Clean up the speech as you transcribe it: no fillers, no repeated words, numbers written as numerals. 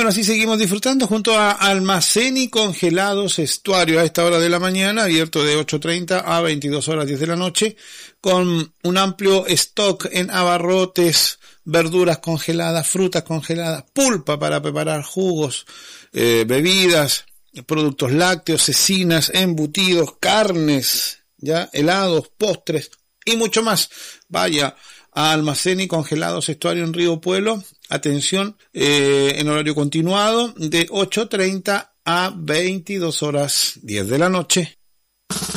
Bueno, así seguimos disfrutando junto a Almacén y Congelados Estuario a esta hora de la mañana, abierto de 8:30 a 22 horas 10 de la noche, con un amplio stock en abarrotes, verduras congeladas, frutas congeladas, pulpa para preparar jugos, bebidas, productos lácteos, cecinas, embutidos, carnes, ya, helados, postres y mucho más. Vaya a Almacén y Congelados Estuario en Río Pueblo. Atención, en horario continuado de 8:30 a 22 horas 10 de la noche.